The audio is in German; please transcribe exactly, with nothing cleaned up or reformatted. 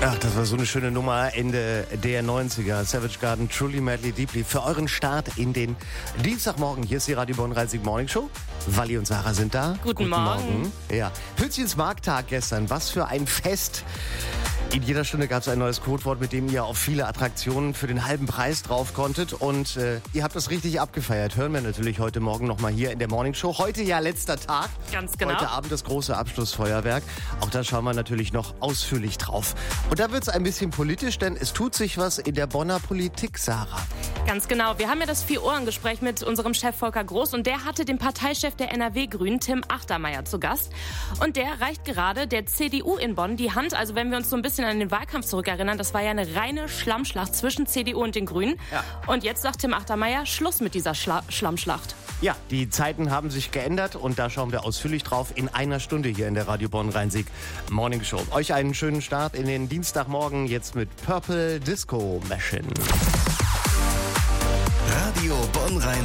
Ach, das war so eine schöne Nummer Ende der neunziger. Savage Garden, Truly Madly Deeply. Für euren Start in den Dienstagmorgen. Hier ist die Radio Bonn Rhein-Sieg Morning Show. Wally und Sarah sind da. Guten, Guten Morgen. Morgen. Ja. Hützchens Markttag gestern. Was für ein Fest. In jeder Stunde gab es ein neues Codewort, mit dem ihr auf viele Attraktionen für den halben Preis drauf konntet. Und äh, ihr habt das richtig abgefeiert. Hören wir natürlich heute Morgen nochmal hier in der Morning Show. Heute ja letzter Tag. Ganz genau. Heute Abend das große Abschlussfeuerwerk. Auch da schauen wir natürlich noch ausführlich drauf. Und da wird es ein bisschen politisch, denn es tut sich was in der Bonner Politik, Sarah. Ganz genau. Wir haben ja das Vier-Ohren-Gespräch mit unserem Chef Volker Groß und der hatte den Parteichef der N R W-Grünen, Tim Achtermeier, zu Gast. Und der reicht gerade der C D U in Bonn die Hand. Also wenn wir uns so ein bisschen an den Wahlkampf zurückerinnern, das war ja eine reine Schlammschlacht zwischen C D U und den Grünen. Ja. Und jetzt sagt Tim Achtermeier, Schluss mit dieser Schla- Schlammschlacht. Ja, die Zeiten haben sich geändert und da schauen wir ausführlich drauf in einer Stunde hier in der Radio Bonn Rhein-Sieg Morning Show. Euch einen schönen Start in den Dienstagmorgen jetzt mit Purple Disco Machine. Radio Bonn Rhein